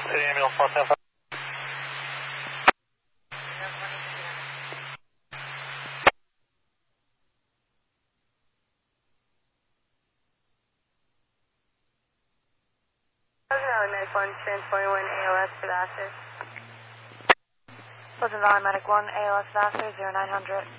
City ambulance 175. Medic 1, transferring 1 ALS for the Astor. Pleasant Valley Medic 1, ALS Vassar, 0900.